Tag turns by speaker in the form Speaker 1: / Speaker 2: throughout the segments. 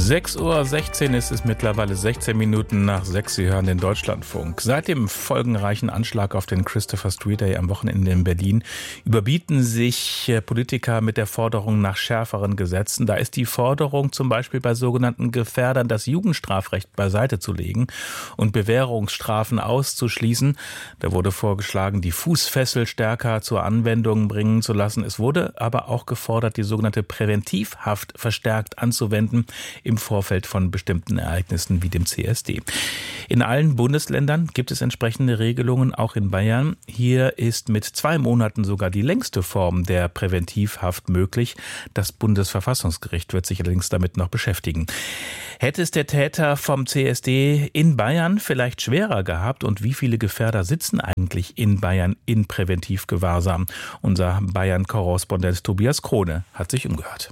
Speaker 1: 6:16 Uhr ist es mittlerweile, 16 Minuten nach 6. Sie hören den Deutschlandfunk. Seit dem folgenreichen Anschlag auf den Christopher Street Day am Wochenende in Berlin überbieten sich Politiker mit der Forderung nach schärferen Gesetzen. Da ist die Forderung zum Beispiel bei sogenannten Gefährdern, das Jugendstrafrecht beiseite zu legen und Bewährungsstrafen auszuschließen. Da wurde vorgeschlagen, die Fußfessel stärker zur Anwendung bringen zu lassen. Es wurde aber auch gefordert, die sogenannte Präventivhaft verstärkt anzuwenden im Vorfeld von bestimmten Ereignissen wie dem CSD. In allen Bundesländern gibt es entsprechende Regelungen, auch in Bayern. Hier ist mit 2 Monaten sogar die längste Form der Präventivhaft möglich. Das Bundesverfassungsgericht wird sich allerdings damit noch beschäftigen. Hätte es der Täter vom CSD in Bayern vielleicht schwerer gehabt? Und wie viele Gefährder sitzen eigentlich in Bayern in Präventivgewahrsam? Unser Bayern-Korrespondent Tobias Krone hat sich umgehört.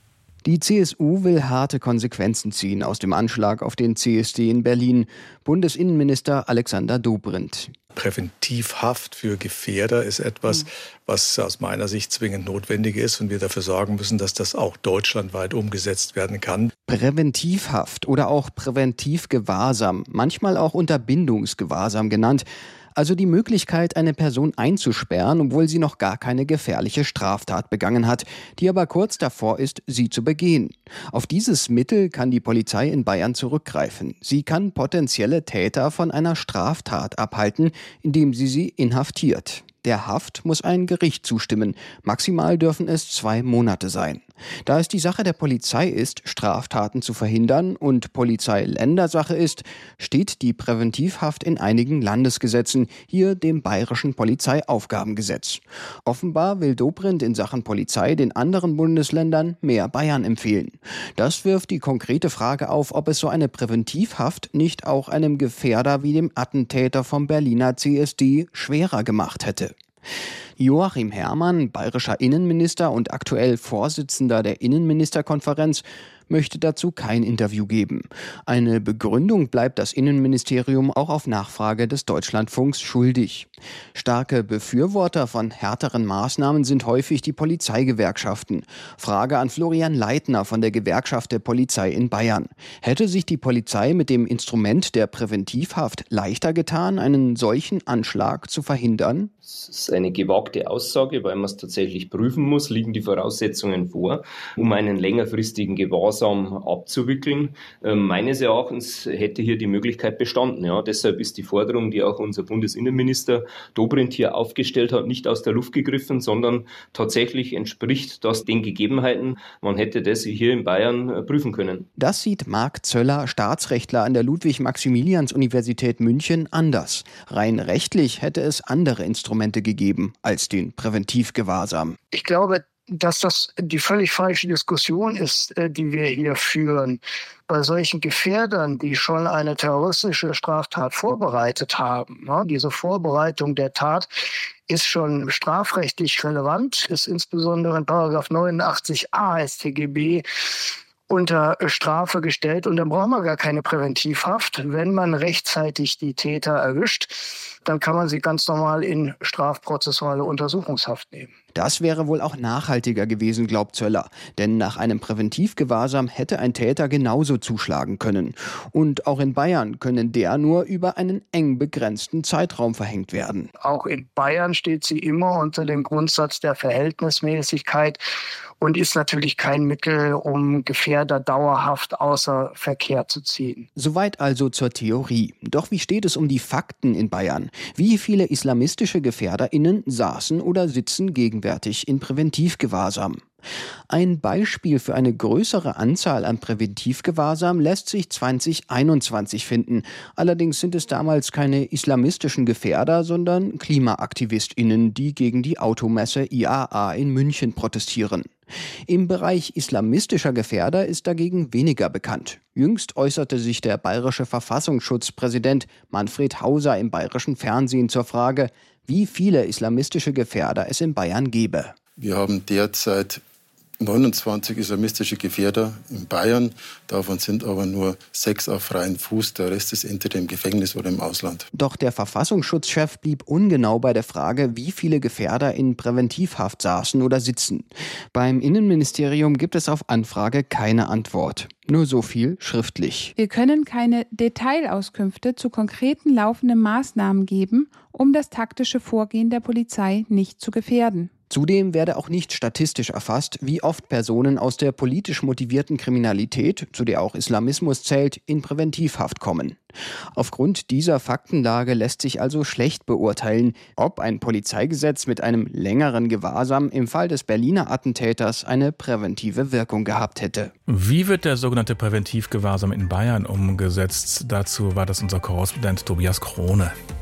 Speaker 2: Die CSU will harte Konsequenzen ziehen aus dem Anschlag auf den CSD in Berlin. Bundesinnenminister Alexander Dobrindt.
Speaker 3: Präventivhaft für Gefährder ist etwas, was aus meiner Sicht zwingend notwendig ist und wir dafür sorgen müssen, dass das auch deutschlandweit umgesetzt werden kann.
Speaker 2: Präventivhaft oder auch Präventivgewahrsam, manchmal auch Unterbindungsgewahrsam genannt. Also die Möglichkeit, eine Person einzusperren, obwohl sie noch gar keine gefährliche Straftat begangen hat, die aber kurz davor ist, sie zu begehen. Auf dieses Mittel kann die Polizei in Bayern zurückgreifen. Sie kann potenzielle Täter von einer Straftat abhalten, indem sie inhaftiert. Der Haft muss ein Gericht zustimmen. Maximal dürfen es 2 Monate sein. Da es die Sache der Polizei ist, Straftaten zu verhindern und Polizei-Ländersache ist, steht die Präventivhaft in einigen Landesgesetzen, hier dem Bayerischen Polizeiaufgabengesetz. Offenbar will Dobrindt in Sachen Polizei den anderen Bundesländern mehr Bayern empfehlen. Das wirft die konkrete Frage auf, ob es so eine Präventivhaft nicht auch einem Gefährder wie dem Attentäter vom Berliner CSD schwerer gemacht hätte. Joachim Herrmann, bayerischer Innenminister und aktuell Vorsitzender der Innenministerkonferenz, möchte dazu kein Interview geben. Eine Begründung bleibt das Innenministerium auch auf Nachfrage des Deutschlandfunks schuldig. Starke Befürworter von härteren Maßnahmen sind häufig die Polizeigewerkschaften. Frage an Florian Leitner von der Gewerkschaft der Polizei in Bayern. Hätte sich die Polizei mit dem Instrument der Präventivhaft leichter getan, einen solchen Anschlag zu verhindern?
Speaker 4: Das ist eine gewagte Aussage, weil man es tatsächlich prüfen muss. Liegen die Voraussetzungen vor, um einen längerfristigen Gewahrsam abzuwickeln? Meines Erachtens hätte hier die Möglichkeit bestanden. Ja, deshalb ist die Forderung, die auch unser Bundesinnenminister Dobrindt hier aufgestellt hat, nicht aus der Luft gegriffen, sondern tatsächlich entspricht das den Gegebenheiten. Man hätte das hier in Bayern prüfen können.
Speaker 2: Das sieht Marc Zöller, Staatsrechtler an der Ludwig-Maximilians-Universität München, anders. Rein rechtlich hätte es andere Instrumente gegeben als den Präventivgewahrsam.
Speaker 5: Ich glaube, dass das die völlig falsche Diskussion ist, die wir hier führen. Bei solchen Gefährdern, die schon eine terroristische Straftat vorbereitet haben, diese Vorbereitung der Tat ist schon strafrechtlich relevant, ist insbesondere in § 89a StGB unter Strafe gestellt. Und dann braucht man gar keine Präventivhaft. Wenn man rechtzeitig die Täter erwischt, dann kann man sie ganz normal in strafprozessuale Untersuchungshaft nehmen.
Speaker 2: Das wäre wohl auch nachhaltiger gewesen, glaubt Zöller. Denn nach einem Präventivgewahrsam hätte ein Täter genauso zuschlagen können. Und auch in Bayern können der nur über einen eng begrenzten Zeitraum verhängt werden.
Speaker 5: Auch in Bayern steht sie immer unter dem Grundsatz der Verhältnismäßigkeit und ist natürlich kein Mittel, um Gefährder dauerhaft außer Verkehr zu ziehen.
Speaker 2: Soweit also zur Theorie. Doch wie steht es um die Fakten in Bayern? Wie viele islamistische GefährderInnen saßen oder sitzen gegenwärtig in Präventivgewahrsam? Ein Beispiel für eine größere Anzahl an Präventivgewahrsam lässt sich 2021 finden. Allerdings sind es damals keine islamistischen Gefährder, sondern KlimaaktivistInnen, die gegen die Automesse IAA in München protestieren. Im Bereich islamistischer Gefährder ist dagegen weniger bekannt. Jüngst äußerte sich der bayerische Verfassungsschutzpräsident Manfred Hauser im bayerischen Fernsehen zur Frage, wie viele islamistische Gefährder es in Bayern gebe.
Speaker 6: Wir haben derzeit 29 islamistische Gefährder in Bayern. Davon sind aber nur 6 auf freiem Fuß. Der Rest ist entweder im Gefängnis oder im Ausland.
Speaker 2: Doch der Verfassungsschutzchef blieb ungenau bei der Frage, wie viele Gefährder in Präventivhaft saßen oder sitzen. Beim Innenministerium gibt es auf Anfrage keine Antwort. Nur so viel schriftlich.
Speaker 7: Wir können keine Detailauskünfte zu konkreten laufenden Maßnahmen geben, um das taktische Vorgehen der Polizei nicht zu gefährden.
Speaker 2: Zudem werde auch nicht statistisch erfasst, wie oft Personen aus der politisch motivierten Kriminalität, zu der auch Islamismus zählt, in Präventivhaft kommen. Aufgrund dieser Faktenlage lässt sich also schlecht beurteilen, ob ein Polizeigesetz mit einem längeren Gewahrsam im Fall des Berliner Attentäters eine präventive Wirkung gehabt hätte.
Speaker 1: Wie wird der sogenannte Präventivgewahrsam in Bayern umgesetzt? Dazu war das unser Korrespondent Tobias Krone.